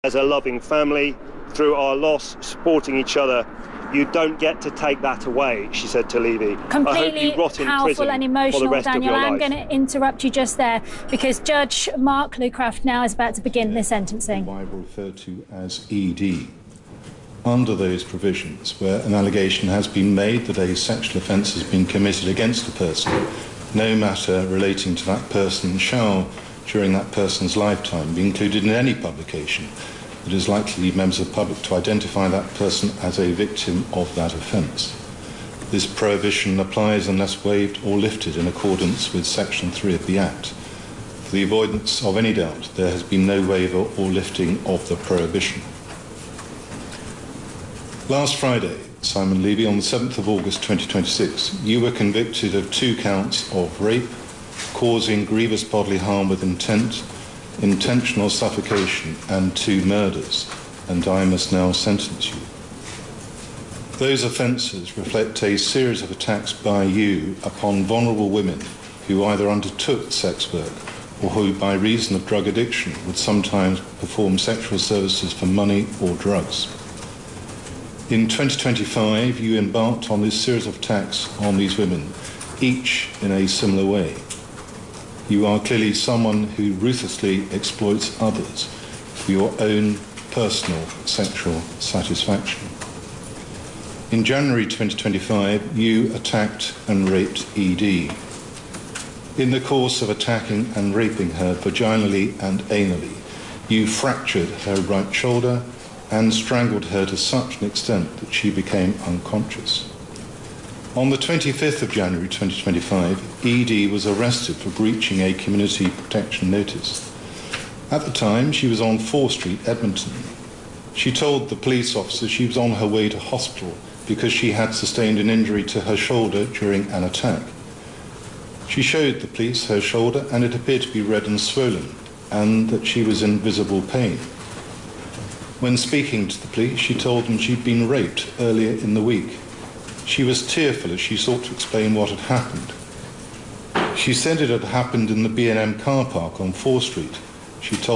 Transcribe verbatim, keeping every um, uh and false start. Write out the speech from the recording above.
As a loving family, through our loss, supporting each other, you don't get to take that away, she said to Levy. Completely I hope you rot in powerful prison and for the emotional, rest Daniel. of your I'm life. going to interrupt you just there because Judge Mark Lucraft now is about to begin the sentencing. The Bible referred to as E D. Under those provisions, where an allegation has been made that a sexual offence has been committed against a person, no matter relating to that person shall, during that person's lifetime, be included in any publication that is likely to lead members of the public to identify that person as a victim of that offence. This prohibition applies unless waived or lifted in accordance with Section three of the Act. For the avoidance of any doubt, there has been no waiver or lifting of the prohibition. Last Friday, Simon Levy, on the seventh of August twenty twenty-six, you were convicted of two counts of rape, causing grievous bodily harm with intent, intentional suffocation, and two murders, and I must now sentence you. Those offences reflect a series of attacks by you upon vulnerable women who either undertook sex work or who, by reason of drug addiction, would sometimes perform sexual services for money or drugs. In twenty twenty-five, you embarked on this series of attacks on these women, each in a similar way. You are clearly someone who ruthlessly exploits others for your own personal sexual satisfaction. In January twenty twenty-five, you attacked and raped E D. In the course of attacking and raping her vaginally and anally, you fractured her right shoulder and strangled her to such an extent that she became unconscious. On the twenty-fifth of January twenty twenty-five, E D was arrested for breaching a community protection notice. At the time, she was on Fore Street, Edmonton. She told the police officer she was on her way to hospital because she had sustained an injury to her shoulder during an attack. She showed the police her shoulder and it appeared to be red and swollen, and that she was in visible pain. When speaking to the police, she told them she'd been raped earlier in the week. She was tearful as she sought to explain what had happened. She said it had happened in the B and M car park on Fore Street. She told